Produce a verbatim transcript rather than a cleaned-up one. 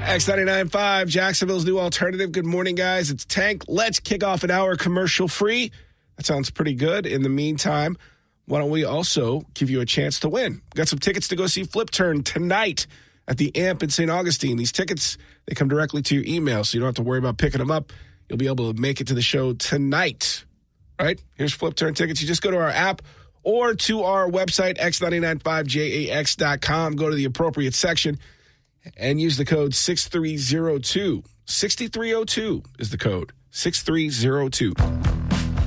X ninety-nine point five, Jacksonville's new alternative. Good morning, guys. It's Tank. Let's kick off an hour commercial-free. That sounds pretty good. In the meantime, why don't we also give you a chance to win? Got some tickets to go see Flip Turn tonight at the Amp in Saint Augustine. These tickets, they come directly to your email, so you don't have to worry about picking them up. You'll be able to make it to the show tonight. All right? Here's Flip Turn tickets. You just go to our app or to our website, x nine nine five j a x dot com. Go to the appropriate section and use the code six three zero two. six three zero two is the code. six three zero two.